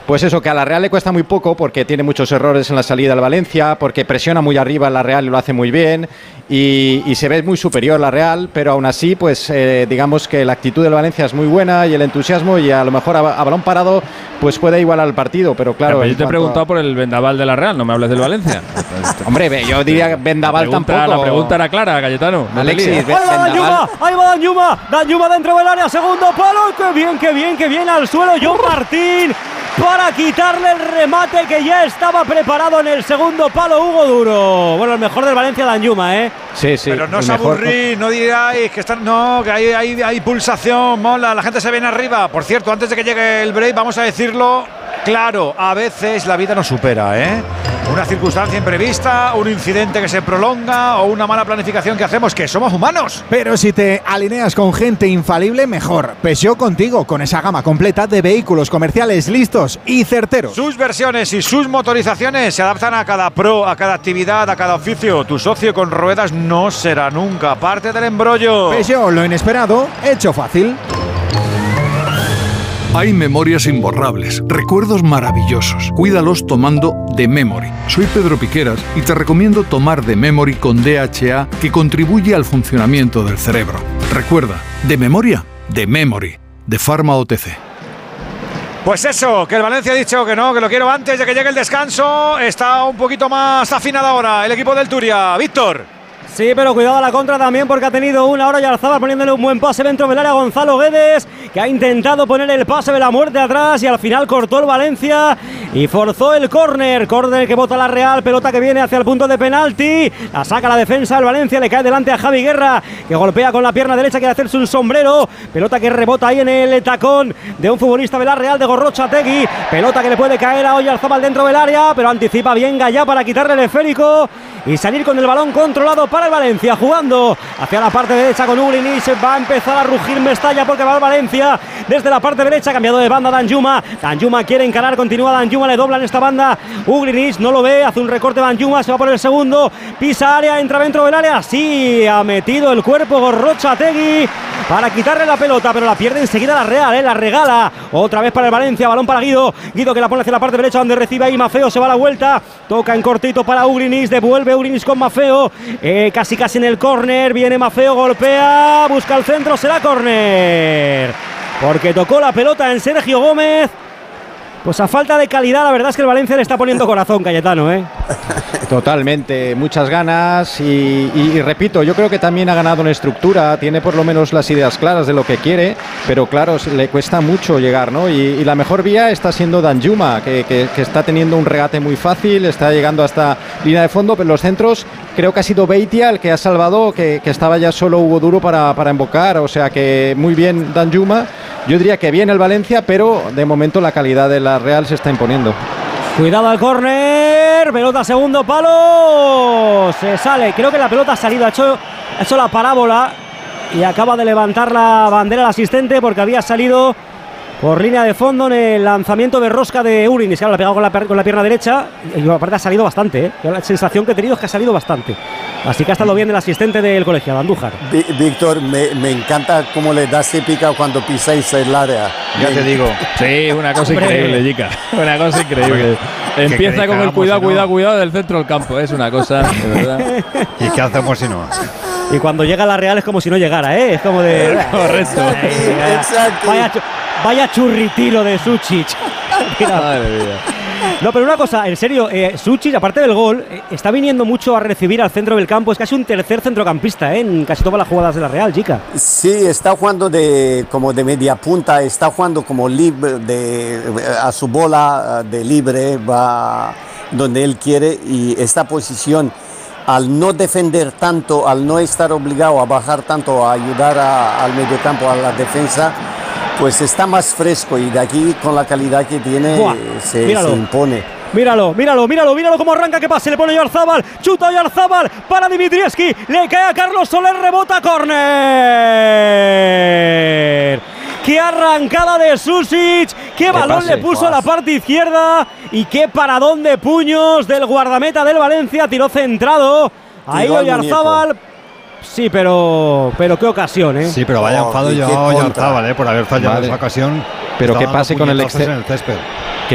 pues eso, que a la Real le cuesta muy poco porque tiene muchos errores en la salida del Valencia, porque presiona muy arriba la Real y lo hace muy bien, y se ve muy superior la Real, pero aún así, pues digamos que la actitud del Valencia es muy buena y el entusiasmo, y a lo mejor a balón parado pues puede igualar el partido, pero claro. Pero yo te he preguntado por el vendaval de la Real, no me hables del Valencia. Hombre, yo diría vendaval tampoco. La pregunta era clara, Cayetano. Alexis, ahí va Danjuma dentro del área, segundo palo, qué bien al suelo John Martín para quitarle el remate que ya estaba preparado en el segundo palo Hugo Duro. Bueno, el mejor del Valencia, Danjuma, ¿eh? Sí. Pero no os aburrís, no diráis que están, no, que hay pulsación, mola, la gente se viene arriba. Por cierto, antes de que llegue el break, vamos a decirlo claro, a veces la vida nos supera, ¿eh? Una circunstancia imprevista, un incidente que se prolonga o una mala planificación que hacemos, que somos humanos. Pero si te alineas con gente infalible, mejor. Peugeot contigo, con esa gama completa de vehículos comerciales listos y certeros. Sus versiones y sus motorizaciones se adaptan a cada pro, a cada actividad, a cada oficio. Tu socio con ruedas no será nunca parte del embrollo. Peugeot, lo inesperado, hecho fácil. Hay memorias imborrables, recuerdos maravillosos. Cuídalos tomando The Memory. Soy Pedro Piqueras y te recomiendo tomar The Memory con DHA, que contribuye al funcionamiento del cerebro. Recuerda, de memoria, The Memory, de Pharma OTC. Pues eso, que el Valencia ha dicho que no, que lo quiero antes de que llegue el descanso. Está un poquito más afinado ahora el equipo del Turia. Víctor. Sí, pero cuidado a la contra también, porque ha tenido una hora Oyarzabal poniéndole un buen pase dentro del área a Gonzalo Guedes, que ha intentado poner el pase de la muerte atrás y al final cortó el Valencia y forzó el córner que bota la Real, pelota que viene hacia el punto de penalti, la saca la defensa del Valencia, le cae delante a Javi Guerra, que golpea con la pierna derecha, quiere hacerse un sombrero, pelota que rebota ahí en el tacón de un futbolista de la Real, de Gorrochategui, pelota que le puede caer a Oyarzabal dentro del área, pero anticipa bien Gallá para quitarle el esférico y salir con el balón controlado para el Valencia, jugando hacia la parte derecha con Ugrinic. Va a empezar a rugir Mestalla porque va el Valencia desde la parte derecha, cambiado de banda Danjuma quiere encarar, continúa Danjuma, le doblan esta banda Ugrinic, no lo ve, hace un recorte Danjuma, se va por el segundo, pisa área, entra dentro del área, sí, ha metido el cuerpo Gorrochategui para quitarle la pelota, pero la pierde enseguida la Real, la regala otra vez para el Valencia, balón para Guido que la pone hacia la parte derecha donde recibe ahí Maffeo, se va a la vuelta, toca en cortito para Ugrinic, devuelve Ugrinic con Maffeo, casi en el córner, viene Maffeo, golpea, busca el centro, será córner, porque tocó la pelota en Sergio Gómez. Pues a falta de calidad, la verdad es que el Valencia le está poniendo corazón, Cayetano, ¿eh? Totalmente, muchas ganas y repito, yo creo que también ha ganado en estructura, tiene por lo menos las ideas claras de lo que quiere, pero claro, le cuesta mucho llegar, ¿no? Y la mejor vía está siendo Danjuma, que está teniendo un regate muy fácil, está llegando hasta línea de fondo, pero los centros creo que ha sido Beitia el que ha salvado, que estaba ya solo Hugo Duro para embocar, o sea que muy bien Danjuma. Yo diría que bien el Valencia, pero de momento la calidad de la Real se está imponiendo. Cuidado al córner, pelota segundo palo, se sale, creo que la pelota ha salido, ha hecho la parábola y acaba de levantar la bandera el asistente porque había salido por línea de fondo en el lanzamiento de rosca de Ugrinic, claro, la ha pegado con la pierna derecha y aparte ha salido bastante, Yo la sensación que he tenido es que ha salido bastante, así que ha estado bien el asistente del colegiado, Andújar. Víctor, me encanta cómo le das épica cuando pisáis el área. Ya te digo. Sí, una cosa increíble, Jica. Una cosa increíble. Empieza con el cuidado del centro del campo. Es una cosa, de verdad. ¿Y qué hacemos si no? Y cuando llega la Real es como si no llegara, Es como de... Correcto. Exacto. Vaya churritilo de Sučić. Madre mía. No, pero una cosa, en serio, Sučić, aparte del gol, está viniendo mucho a recibir al centro del campo. Es casi un tercer centrocampista, en casi todas las jugadas de la Real, Jica. Sí, está jugando como de media punta, está jugando como libre, a su bola de libre, va donde él quiere, y esta posición, al no defender tanto, al no estar obligado a bajar tanto, a ayudar al mediocampo, a la defensa, pues está más fresco, y de aquí con la calidad que tiene se impone. Míralo cómo arranca, que pase, le pone Oyarzabal, chuta Oyarzabal para Dimitrievski, le cae a Carlos Soler, rebota, córner. Qué arrancada de Sušić, qué balón le puso a la parte izquierda y qué paradón de puños del guardameta del Valencia, tiró centrado, ahí Oyarzabal. Sí, pero qué ocasión, Sí, pero vaya enfado yo a Oyarzabal, por haber fallado esa ocasión. Pero qué pase con el césped.